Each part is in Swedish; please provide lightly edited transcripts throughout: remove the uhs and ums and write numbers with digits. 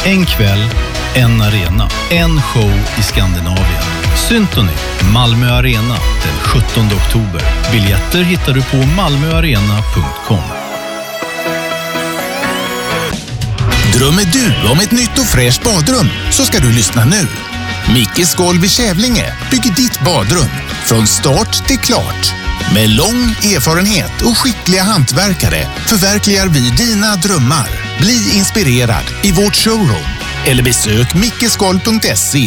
En kväll, en arena, en show i Skandinavien. Symphony, Malmö Arena, den 17 oktober. Biljetter hittar du på malmoarena.com. Drömmer du om ett nytt och fräscht badrum så ska du lyssna nu. Mickes Golv i Kävlinge bygger ditt badrum från start till klart. Med lång erfarenhet och skickliga hantverkare förverkligar vi dina drömmar. Bli inspirerad i vårt showroom eller besök mickesgolv.se.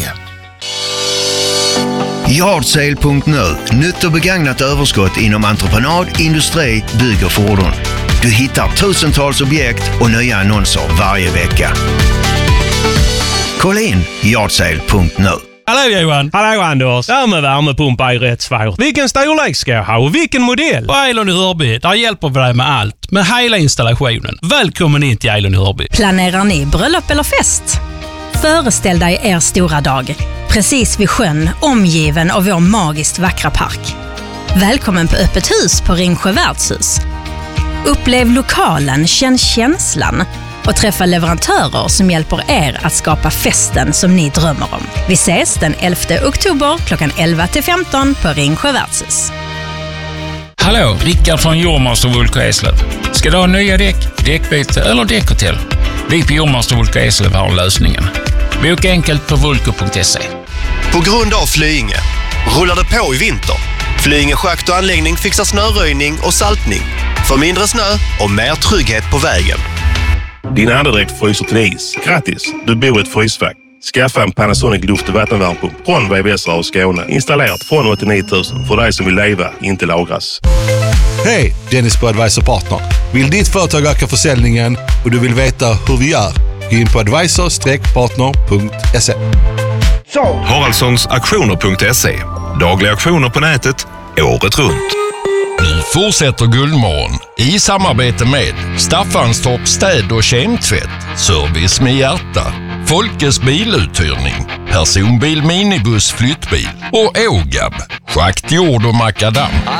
Yardsale.nu. Nytt och begagnat överskott inom entreprenad, industri, bygg och fordon. Du hittar tusentals objekt och nya annonser varje vecka. Kolla in Yardsale.nu. Hallå Johan! Hallå Anders! Det här med värmepumpar är rätt svårt. Vilken storlek ska jag ha och vilken modell? Och Eilon i Hörby, där hjälper vi dig med allt. Med hela installationen. Välkommen in till Eilon i Hörby. Planerar ni bröllop eller fest? Föreställ dig er stora dag. Precis vid sjön, omgiven av vår magiskt vackra park. Välkommen på öppet hus på Ringsjö värdshus. Upplev lokalen, känn känslan och träffa leverantörer som hjälper er att skapa festen som ni drömmer om. Vi ses den 11 oktober klockan 11-15 på Ringsjö värdshus. Hallå, Rickard från Jormaster Vulko Eslöv. Ska du ha nya däck, däckbyte eller däckhotell? Vi på Jormaster Vulko Eslöv har lösningen. Boka enkelt på vulko.se. På grund av Flyinge rullar det på i vinter. Flyinge schakt och anläggning fixar snöröjning och saltning. För mindre snö och mer trygghet på vägen. Din andedräkt fryser till is. Grattis, du bor i ett frysfack. Skaffa en Panasonic luft- och vattenvärmepump från VVS och Skåne. Installerat från 89 000 för dig som vill leva, inte lagras. Hej, Dennis på Advisor Partner. Vill ditt företag öka försäljningen och du vill veta hur vi gör? Gå in på advisor-partner.se. Haraldssonsauktioner.se. Dagliga auktioner på nätet, året runt. Nu fortsätter Guldmorgon i samarbete med Staffanstorp städ- och kemtvätt, service med hjärta, Folkes biluthyrning, personbil, minibuss, flyttbil och Ågab, schakt, jord och makadam.